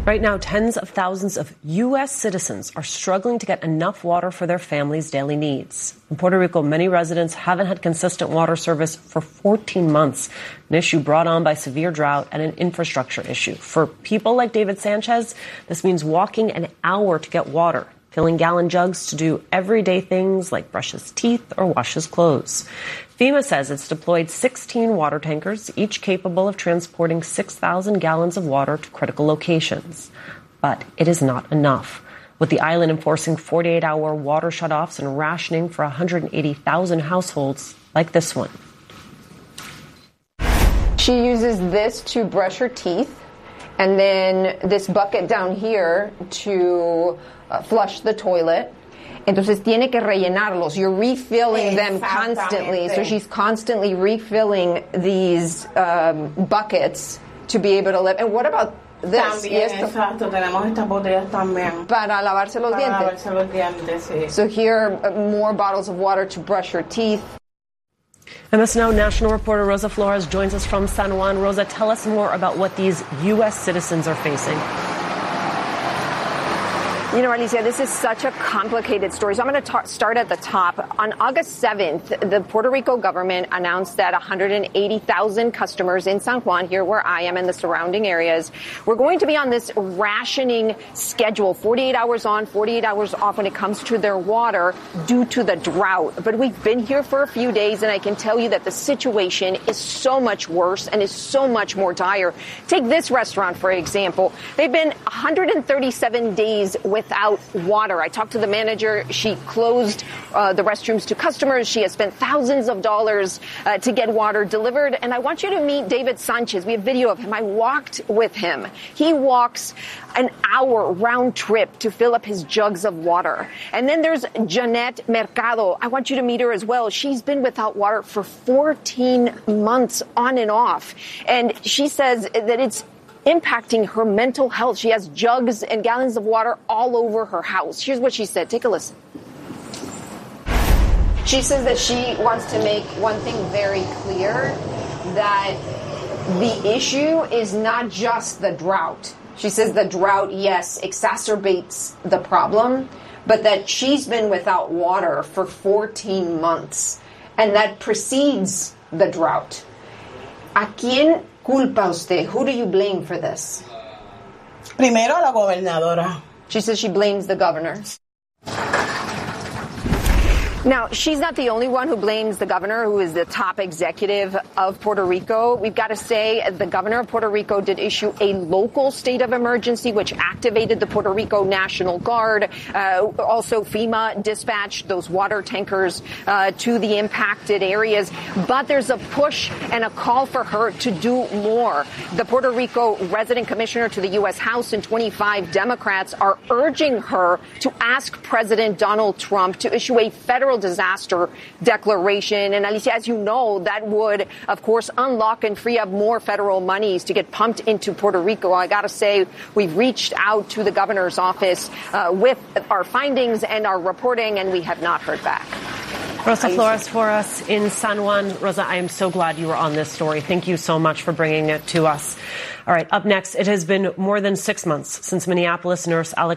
Right now, tens of thousands of U.S. citizens are struggling to get enough water for their families' daily needs. In Puerto Rico, many residents haven't had consistent water service for 14 months, an issue brought on by severe drought and an infrastructure issue. For people like David Sanchez, this means walking an hour to get water, filling gallon jugs to do everyday things like brush his teeth or wash his clothes. FEMA says it's deployed 16 water tankers, each capable of transporting 6,000 gallons of water to critical locations. But it is not enough. With the island enforcing 48-hour water shutoffs and rationing for 180,000 households like this one. She uses this to brush her teeth, and then this bucket down here to flush the toilet. Entonces tiene que rellenarlos. You're refilling them constantly. So she's constantly refilling these buckets to be able to live. And what about this? También, exacto, tenemos estas botellas también. Para lavarse los dientes. Lavarse los dientes, sí. So here are more bottles of water to brush her teeth. MS Now national reporter Rosa Flores joins us from San Juan. Rosa, tell us more about what these U.S. citizens are facing. You know, Alicia, this is such a complicated story. So I'm going to start at the top. On August 7th, the Puerto Rico government announced that 180,000 customers in San Juan, here where I am and the surrounding areas, were going to be on this rationing schedule, 48 hours on, 48 hours off when it comes to their water due to the drought. But we've been here for a few days, and I can tell you that the situation is so much worse and is so much more dire. Take this restaurant, for example. They've been 137 days without water. I talked to the manager. She closed the restrooms to customers. She has spent thousands of dollars to get water delivered. And I want you to meet David Sanchez. We have video of him. I walked with him. He walks an hour round trip to fill up his jugs of water. And then there's Jeanette Mercado. I want you to meet her as well. She's been without water for 14 months on and off. And she says that it's impacting her mental health. She has jugs and gallons of water all over her house. Here's what she said. Take a listen. She says that she wants to make one thing very clear, that the issue is not just the drought. She says the drought, yes, exacerbates the problem, but that she's been without water for 14 months, and that precedes the drought. ¿A quién culpa usted? Who do you blame for this? Primero a la gobernadora. She says she blames the governor. Now, she's not the only one who blames the governor, who is the top executive of Puerto Rico. We've got to say the governor of Puerto Rico did issue a local state of emergency, which activated the Puerto Rico National Guard. Also, FEMA dispatched those water tankers to the impacted areas. But there's a push and a call for her to do more. The Puerto Rico resident commissioner to the U.S. House and 25 Democrats are urging her to ask President Donald Trump to issue a federal disaster declaration. And Alicia, as you know, that would, of course, unlock and free up more federal monies to get pumped into Puerto Rico. I got to say, we've reached out to the governor's office with our findings and our reporting, and we have not heard back. Rosa Flores for us in San Juan. Rosa, I am so glad you were on this story. Thank you so much for bringing it to us. All right, up next, it has been more than 6 months since Minneapolis nurse Alec